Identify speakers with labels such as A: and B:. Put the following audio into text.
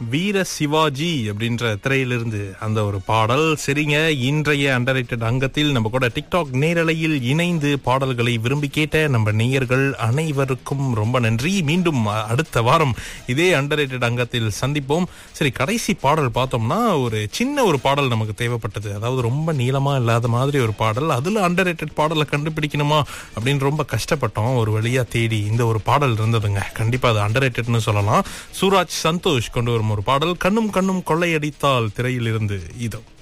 A: வீர சிவாஜி அப்படின்ற திரையிலிருந்து அந்த ஒரு பாடல். சரிங்க, இன்றைய அண்டர்ரேட்டட் அங்கத்தில் நம்ம கூட டிக்டாக் நேரலையில் இணைந்து பாடல்களை விரும்பி கேட்ட நம்ம நேயர்கள் அனைவருக்கும் ரொம்ப நன்றி. மீண்டும் அடுத்த வாரம் இதே அண்டர்ரேட்டட் அங்கத்தில் சந்திப்போம். சரி, கடைசி பாடல் பார்த்தோம்னா ஒரு சின்ன ஒரு பாடல் நமக்கு தேவைப்பட்டது. அதாவது ரொம்ப நீளமா இல்லாத மாதிரி ஒரு பாடல். அதுல அண்டர்ரேட்டட் பாடலை கண்டுபிடிக்கணுமா அப்படின்னு ரொம்ப கஷ்டப்பட்டோம். ஒரு வழியா தேடி இந்த ஒரு பாடல் இருந்ததுங்க. கண்டிப்பா அது அண்டர்ரேட்டட்னு சொல்லலாம். சூராஜ் சந்தோஷ் கொண்டு வரும் ஒரு பாடல், கண்ணும் கண்ணும் கொள்ளையடித்தால் திரையில் இருந்து இதோ.